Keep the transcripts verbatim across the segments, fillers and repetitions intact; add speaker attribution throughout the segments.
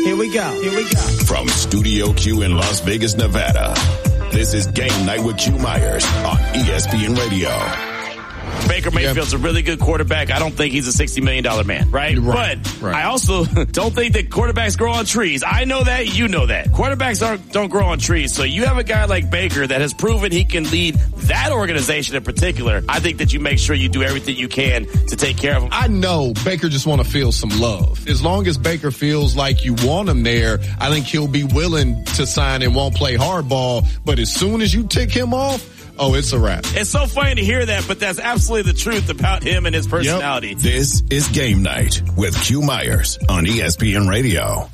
Speaker 1: Here we go. Here we go.
Speaker 2: From Studio Q in Las Vegas, Nevada, this is Game Night with Q Myers on E S P N Radio.
Speaker 3: Baker Mayfield's
Speaker 4: yep.
Speaker 3: a really good quarterback. I don't think he's a sixty million dollars man, right?
Speaker 4: right
Speaker 3: but
Speaker 4: right.
Speaker 3: I also don't think that quarterbacks grow on trees. I know that. You know that. Quarterbacks aren't, don't grow on trees. So you have a guy like Baker that has proven he can lead that organization in particular. I think that you make sure you do everything you can to take care of him.
Speaker 4: I know Baker just want to feel some love. As long as Baker feels like you want him there, I think he'll be willing to sign and won't play hardball. But as soon as you tick him off, oh, it's a wrap.
Speaker 3: It's so funny to hear that, but that's absolutely the truth about him and his personality.
Speaker 2: Yep. This is Game Night with Q Myers on E S P N Radio.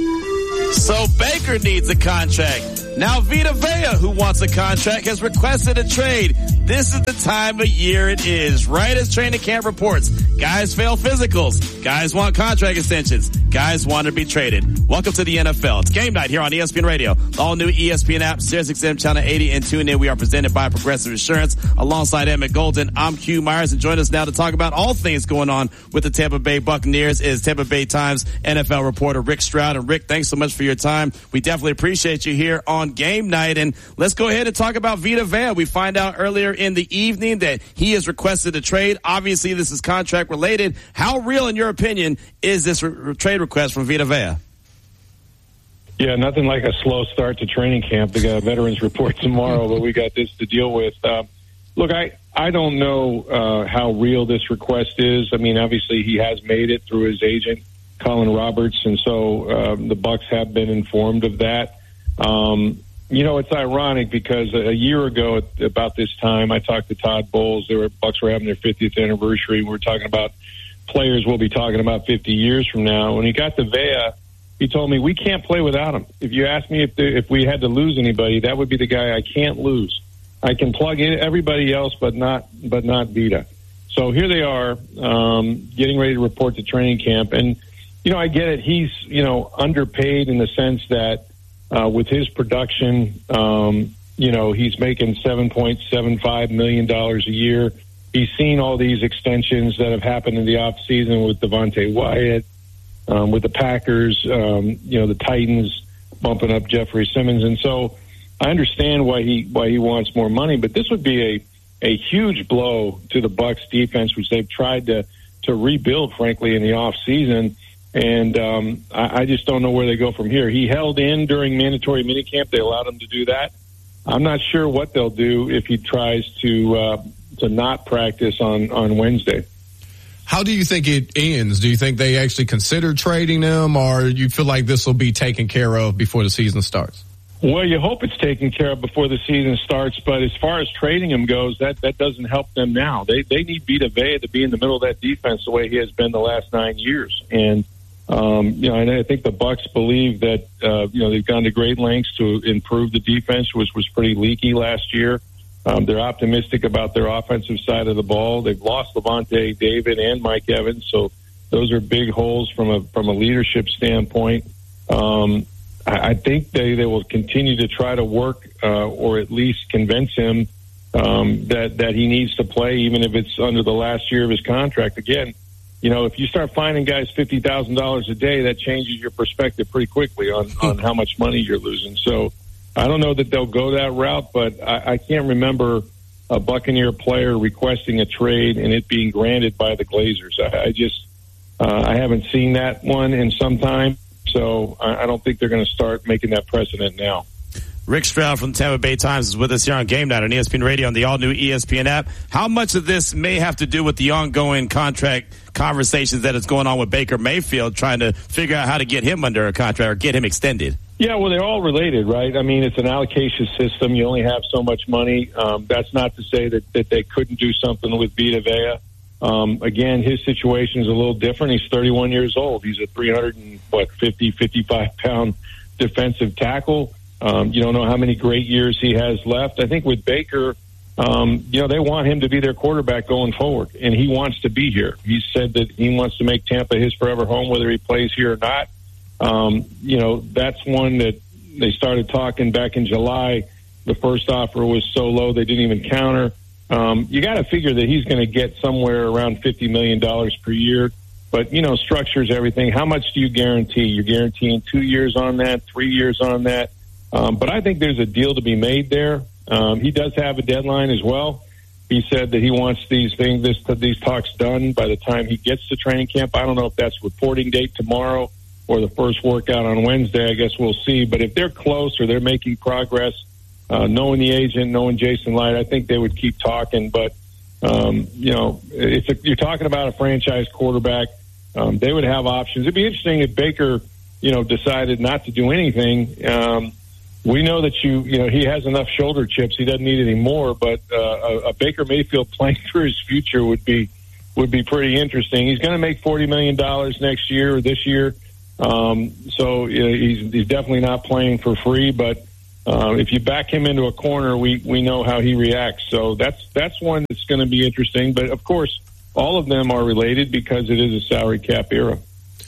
Speaker 3: So Baker needs a contract. Now Vita Vea, who wants a contract, has requested a trade. This is the time of year it is. Right as training camp reports, guys fail physicals. Guys want contract extensions. Guys want to be traded. Welcome to the N F L. It's Game Night here on E S P N Radio. The all-new E S P N app, Sirius X M Channel eighty, and tune in. We are presented by Progressive Insurance. Alongside Emmett Golden, I'm Q Myers, and join us now to talk about all things going on with the Tampa Bay Buccaneers is Tampa Bay Times N F L reporter Rick Stroud. And Rick, thanks so much for your time. We definitely appreciate you here on Game Night. And let's go ahead and talk about Vita Vea. We find out earlier in the evening that he has requested a trade. Obviously, this is contract related. How real, in your opinion, is this re- trade request from Vita Vea?
Speaker 5: Yeah, nothing like a slow start to training camp. They got a veterans report tomorrow, but we got this to deal with. Uh, look, I, I don't know uh, how real this request is. I mean, obviously he has made it through his agent, Colin Roberts, and so um, the Bucs have been informed of that. Um, you know, it's ironic because a year ago at about this time, I talked to Todd Bowles. They were Bucs were having their fiftieth anniversary. We were talking about players we'll be talking about fifty years from now. When he got to Vea, he told me, we can't play without him. If you ask me if the, if we had to lose anybody, that would be the guy I can't lose. I can plug in everybody else, but not but not Vita. So here they are, um, getting ready to report to training camp. And, you know, I get it. He's, you know, underpaid in the sense that uh, with his production, um, you know, he's making seven point seven five million dollars a year. He's seen all these extensions that have happened in the offseason with Devontae Wyatt, um, with the Packers, um, you know, the Titans bumping up Jeffrey Simmons. And so I understand why he why he wants more money, but this would be a, a huge blow to the Bucs defense, which they've tried to, to rebuild, frankly, in the offseason. And um, I, I just don't know where they go from here. He held in during mandatory minicamp. They allowed him to do that. I'm not sure what they'll do if he tries to uh, to not practice on, on Wednesday.
Speaker 4: How do you think it ends? Do you think they actually consider trading him, or you feel like this will be taken care of before the season starts?
Speaker 5: Well, you hope it's taken care of before the season starts, but as far as trading him goes, that, that doesn't help them now. They they need Vita Vea to be in the middle of that defense the way he has been the last nine years. And, um, you know, and I think the Bucs believe that, uh, you know, they've gone to great lengths to improve the defense, which was pretty leaky last year. Um, they're optimistic about their offensive side of the ball. They've lost Levante David and Mike Evans, so those are big holes from a from a leadership standpoint. Um, I, I think they, they will continue to try to work uh, or at least convince him um, that that he needs to play, even if it's under the last year of his contract. Again, you know, if you start finding guys fifty thousand dollars a day, that changes your perspective pretty quickly on, on how much money you're losing. So I don't know that they'll go that route, but I, I can't remember a Buccaneer player requesting a trade and it being granted by the Glazers. I, I just, uh, I haven't seen that one in some time, so I, I don't think they're going to start making that precedent now.
Speaker 3: Rick Stroud from the Tampa Bay Times is with us here on Game Night on E S P N Radio and the all-new E S P N app. How much of this may have to do with the ongoing contract conversations that is going on with Baker Mayfield, trying to figure out how to get him under a contract or get him extended?
Speaker 5: Yeah, well, they're all related, right? I mean, it's an allocation system. You only have so much money. Um, that's not to say that, that they couldn't do something with Vita Vea. Um, again, his situation is a little different. He's thirty-one years old. He's a three hundred and what, fifty, fifty-five pound defensive tackle. Um, you don't know how many great years he has left. I think with Baker, um, you know, they want him to be their quarterback going forward, and he wants to be here. He said that he wants to make Tampa his forever home, whether he plays here or not. Um, you know, that's one that they started talking back in July. The first offer was so low they didn't even counter. Um, you got to figure that he's going to get somewhere around fifty million dollars per year. But, you know, structure is everything. How much do you guarantee? You're guaranteeing two years on that, three years on that. Um, but I think there's a deal to be made there. Um, he does have a deadline as well. He said that he wants these things, this, these talks done by the time he gets to training camp. I don't know if that's reporting date tomorrow or the first workout on Wednesday. I guess we'll see. But if they're close or they're making progress, uh, knowing the agent, knowing Jason Light, I think they would keep talking. But, um, you know, it's a, you're talking about a franchise quarterback. Um, they would have options. It'd be interesting if Baker, you know, decided not to do anything. Um, we know that you, you know, he has enough shoulder chips. He doesn't need any more. But uh, a, a Baker Mayfield playing through his future would be would be pretty interesting. He's going to make forty million dollars next year or this year. Um, so you know, he's, he's definitely not playing for free. But uh, if you back him into a corner, we, we know how he reacts. So that's that's one that's going to be interesting. But of course, all of them are related because it is a salary cap era.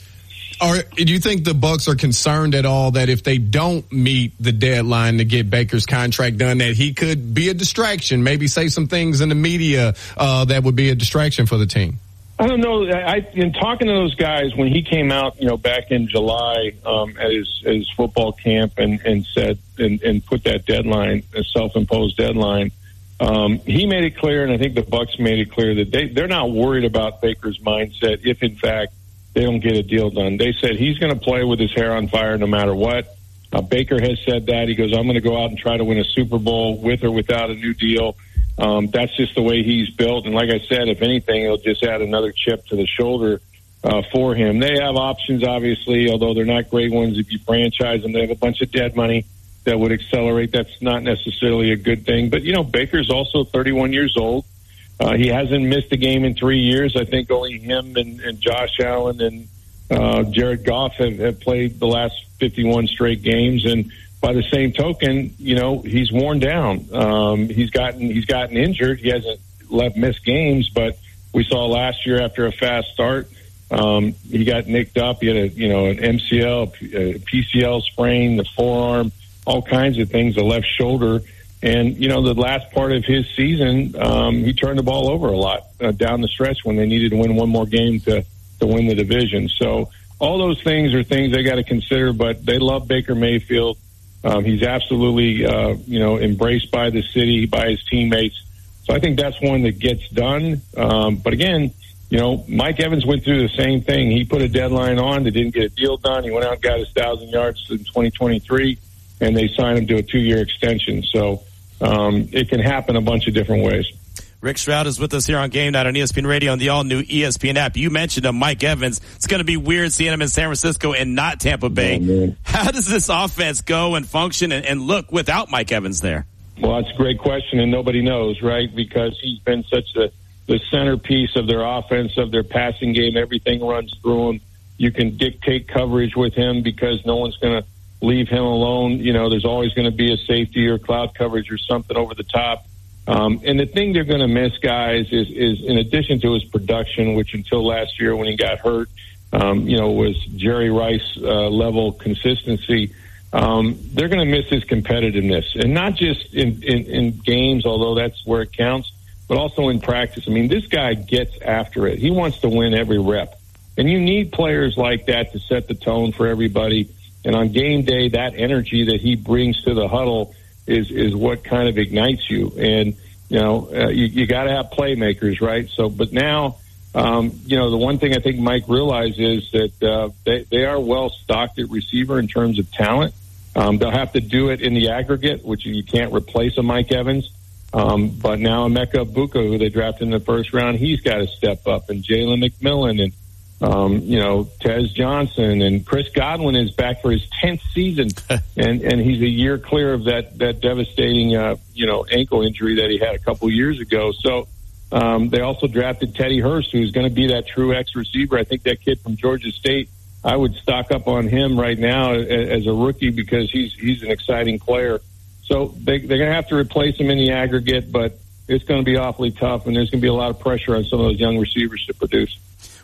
Speaker 4: Are, do you think the Bucs are concerned at all that if they don't meet the deadline to get Baker's contract done, that he could be a distraction, maybe say some things in the media uh, that would be a distraction for the team?
Speaker 5: I don't know. I, in talking to those guys when he came out, you know, back in July um, at his, at his football camp and, and said and, and put that deadline, a self-imposed deadline, um, he made it clear, and I think the Bucs made it clear that they they're not worried about Baker's mindset if, in fact, they don't get a deal done. They said he's going to play with his hair on fire no matter what. Uh, Baker has said that. He goes, I'm going to go out and try to win a Super Bowl with or without a new deal. Um, that's just the way he's built. And like I said, if anything, it'll just add another chip to the shoulder uh, for him. They have options, obviously, although they're not great ones. If you franchise them, they have a bunch of dead money that would accelerate. That's not necessarily a good thing. But, you know, Baker's also thirty-one years old. Uh, he hasn't missed a game in three years. I think only him and, and Josh Allen and uh, Jared Goff have, have played the last fifty-one straight games. And by the same token, you know, he's worn down. Um, he's gotten he's gotten injured. He hasn't left missed games, but we saw last year after a fast start, um, he got nicked up. He had a you know an M C L, a P C L sprain, the forearm, all kinds of things, the left shoulder. And, you know, the last part of his season, um, he turned the ball over a lot uh, down the stretch when they needed to win one more game to, to win the division. So all those things are things they got to consider, but they love Baker Mayfield. Um, he's absolutely, uh, you know, embraced by the city, by his teammates. So I think that's one that gets done. Um, but again, you know, Mike Evans went through the same thing. He put a deadline on. They didn't get a deal done. He went out and got his thousand yards in twenty twenty-three, and they signed him to a two-year extension. So, Um, it can happen a bunch of different ways.
Speaker 3: Rick Stroud is with us here on Game Night on E S P N Radio and the all-new E S P N app. You mentioned him, Mike Evans. It's going to be weird seeing him in San Francisco and not Tampa Bay. Oh, how does this offense go and function and, and look without Mike Evans there?
Speaker 5: Well, that's a great question, and nobody knows, right? Because he's been such the, the centerpiece of their offense, of their passing game. Everything runs through him. You can dictate coverage with him because no one's going to leave him alone. You know, there's always going to be a safety or cloud coverage or something over the top. Um, and the thing they're going to miss, guys, is, is in addition to his production, which until last year when he got hurt, um, you know, was Jerry Rice uh, level consistency. Um, they're going to miss his competitiveness, and not just in, in, in games, although that's where it counts, but also in practice. I mean, this guy gets after it. He wants to win every rep. And you need players like that to set the tone for everybody. And on game day, that energy that he brings to the huddle is, is what kind of ignites you. And, you know, uh, you, you got to have playmakers, right? So, but now, um, you know, the one thing I think Mike realizes that uh, they, they are well stocked at receiver in terms of talent. Um, they'll have to do it in the aggregate, which you can't replace a Mike Evans. Um, but now Emeka Egbuka, who they drafted in the first round, he's got to step up. And Jalen McMillan and, Um, you know, Tez Johnson and Chris Godwin is back for his tenth season, and, and he's a year clear of that, that devastating, uh, you know, ankle injury that he had a couple years ago. So, um, they also drafted Teddy Hurst, who's going to be that true X receiver. I think that kid from Georgia State, I would stock up on him right now as a rookie because he's, he's an exciting player. So they, they're going to have to replace him in the aggregate, but it's going to be awfully tough, and there's going to be a lot of pressure on some of those young receivers to produce.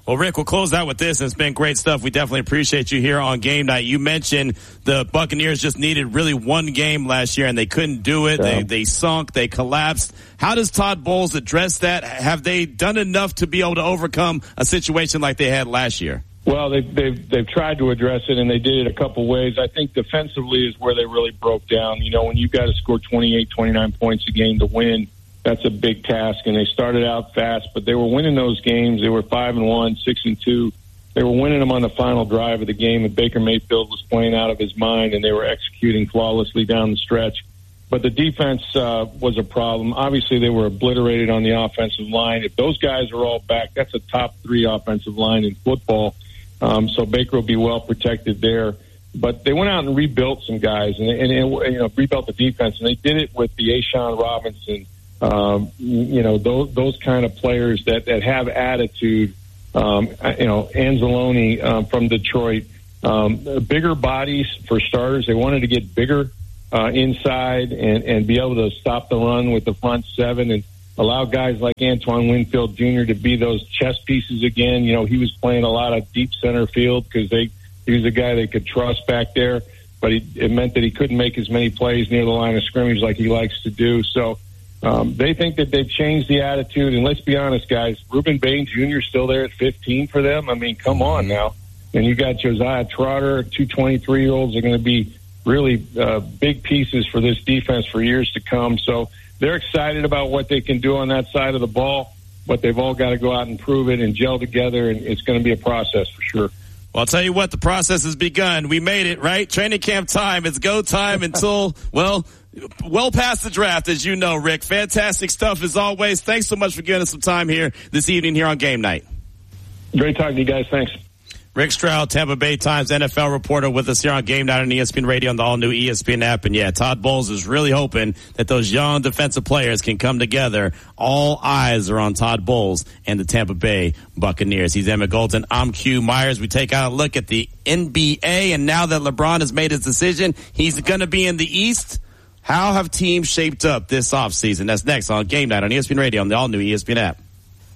Speaker 3: Well, Rick, we'll close out with this. It's been great stuff. We definitely appreciate you here on Game Night. You mentioned the Buccaneers just needed really one game last year, and they couldn't do it.
Speaker 5: Yeah.
Speaker 3: They they sunk. They collapsed. How does Todd Bowles address that? Have they done enough to be able to overcome a situation like they had last year?
Speaker 5: Well, they've, they've, they've tried to address it, and they did it a couple ways. I think defensively is where they really broke down. You know, when you've got to score twenty-eight, twenty-nine points a game to win, that's a big task. And they started out fast, but they were winning those games. They were five and one, six and two. They were winning them on the final drive of the game, and Baker Mayfield was playing out of his mind, and they were executing flawlessly down the stretch. But the defense uh, was a problem. Obviously, they were obliterated on the offensive line. If those guys are all back, that's a top three offensive line in football. Um, so Baker will be well protected there. But they went out and rebuilt some guys and, and, and you know, rebuilt the defense. And they did it with the Ashawn Robinson, um, you know, those, those kind of players that, that have attitude. Um, you know, Anzalone um, from Detroit. Um, bigger bodies for starters. They wanted to get bigger uh, inside and, and be able to stop the run with the front seven and allow guys like Antoine Winfield Junior to be those chess pieces again. You know, he was playing a lot of deep center field because they he was a guy they could trust back there, but he, it meant that he couldn't make as many plays near the line of scrimmage like he likes to do. So um, they think that they've changed the attitude. And let's be honest, guys, Ruben Bain Junior is still there at fifteen for them. I mean, come on now. And you got Josiah Trotter, two twenty-three-year-olds are going to be really uh, big pieces for this defense for years to come. So they're excited about what they can do on that side of the ball, but they've all got to go out and prove it and gel together, and it's going to be a process for sure.
Speaker 3: Well, I'll tell you what, the process has begun. We made it, right? Training camp time. It's go time until, well, well past the draft, as you know, Rick. Fantastic stuff as always. Thanks so much for giving us some time here this evening here on Game Night.
Speaker 5: Great talking to you guys. Thanks.
Speaker 3: Rick Stroud, Tampa Bay Times N F L reporter with us here on Game Night on E S P N Radio on the all-new E S P N app. And, yeah, Todd Bowles is really hoping that those young defensive players can come together. All eyes are on Todd Bowles and the Tampa Bay Buccaneers. He's Emmett Golden. I'm Q Myers. We take out a look at the N B A, and now that LeBron has made his decision, he's going to be in the East. How have teams shaped up this offseason? That's next on Game Night on E S P N Radio on the all-new E S P N app.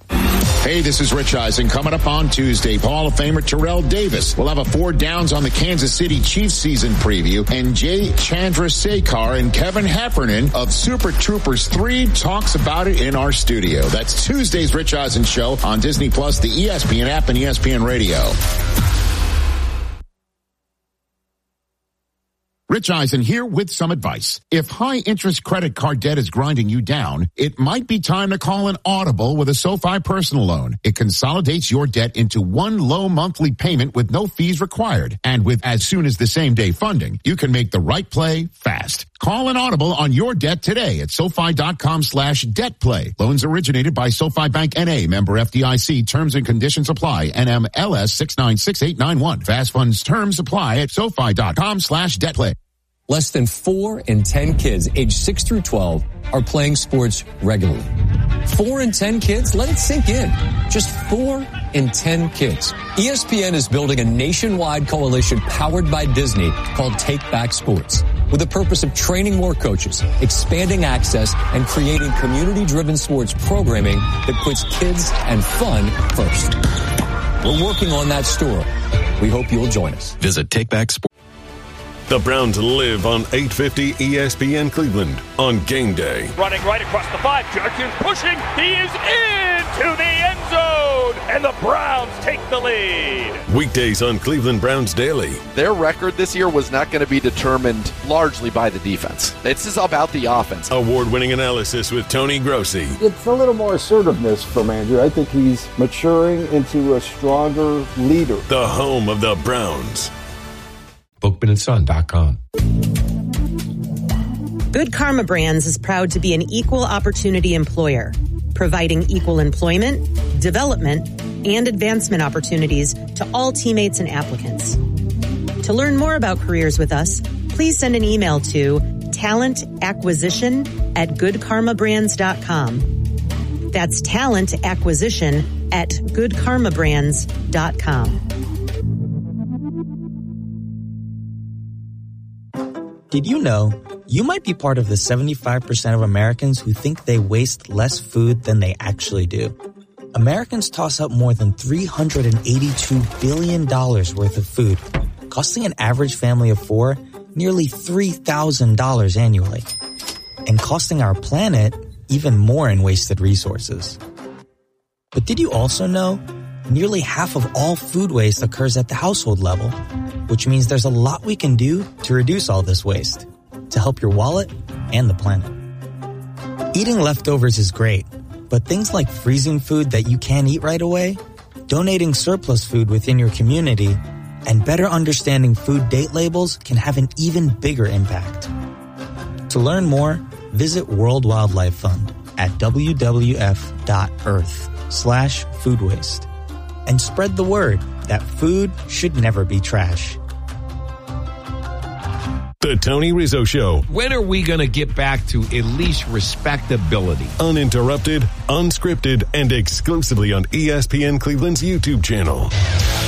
Speaker 2: Hey, this is Rich Eisen. Coming up on Tuesday, Hall of Famer Terrell Davis will have a four downs on the Kansas City Chiefs season preview, and Jay Chandrasekhar and Kevin Heffernan of Super Troopers three talks about it in our studio. That's Tuesday's Rich Eisen Show on Disney Plus, the E S P N app, and E S P N Radio. Rich Eisen here with some advice. If high-interest credit card debt is grinding you down, it might be time to call an Audible with a SoFi personal loan. It consolidates your debt into one low monthly payment with no fees required. And with as soon as the same day funding, you can make the right play fast. Call an Audible on your debt today at SoFi.com slash debt play. Loans originated by SoFi Bank N A, member F D I C. Terms and conditions apply. N M L S six nine six eight nine one. Fast funds terms apply at SoFi.com slash debt play.
Speaker 1: Less than four in ten kids aged six through twelve are playing sports regularly. Four in ten kids? Let it sink in. Just four in ten kids. E S P N is building a nationwide coalition powered by Disney called Take Back Sports, with the purpose of training more coaches, expanding access, and creating community-driven sports programming that puts kids and fun first. We're working on that story. We hope you'll join us.
Speaker 6: Visit Take Back Sports.
Speaker 7: The Browns live on eight fifty E S P N Cleveland on game day.
Speaker 8: Running right across the five. Judkins pushing. He is into the end zone. And the Browns take the lead.
Speaker 7: Weekdays on Cleveland Browns Daily.
Speaker 9: Their record this year was not going to be determined largely by the defense. This is about the offense.
Speaker 7: Award-winning analysis with Tony Grossi.
Speaker 10: It's a little more assertiveness from Andrew. I think he's maturing into a stronger leader.
Speaker 7: The home of the Browns.
Speaker 6: Bookman and Son dot com.
Speaker 11: Good Karma Brands is proud to be an equal opportunity employer, providing equal employment, development, and advancement opportunities to all teammates and applicants. To learn more about careers with us, please send an email to talent acquisition at good karma brands dot com. That's talent acquisition at good karma brands dot com.
Speaker 12: Did you know you might be part of the seventy-five percent of Americans who think they waste less food than they actually do? Americans toss up more than three hundred eighty-two billion dollars worth of food, costing an average family of four nearly three thousand dollars annually, and costing our planet even more in wasted resources. But did you also know nearly half of all food waste occurs at the household level, which means there's a lot we can do to reduce all this waste, to help your wallet and the planet. Eating leftovers is great, but things like freezing food that you can't eat right away, donating surplus food within your community, and better understanding food date labels can have an even bigger impact. To learn more, visit World Wildlife Fund at w w f dot earth slash food waste and spread the word that food should never be trash.
Speaker 7: The Tony Rizzo Show.
Speaker 6: When are we going to get back to at least respectability?
Speaker 7: Uninterrupted, unscripted, and exclusively on E S P N Cleveland's YouTube channel.